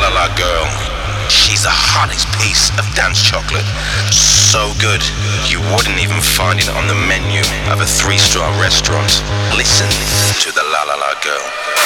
La La Girl. She's the hottest piece of dance chocolate. So good, you wouldn't even find it on the menu of a 3-star restaurant. Listen to the La La La Girl.